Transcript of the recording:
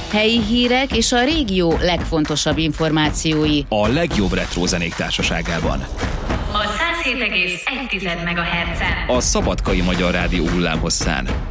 helyi hírek és a régió legfontosabb információi. A legjobb retro zenék társaságában. A 107,1 MHz-en. A Szabadkai Magyar Rádió hullámhosszán.